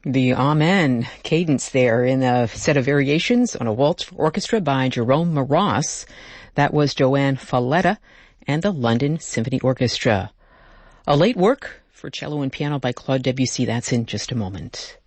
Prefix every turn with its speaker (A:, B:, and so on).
A: The Amen cadence there in a set of variations on a waltz orchestra by Jerome Moross. That was Joanne Falletta and the London Symphony Orchestra. A late work for cello and piano by Claude Debussy. That's in just a moment.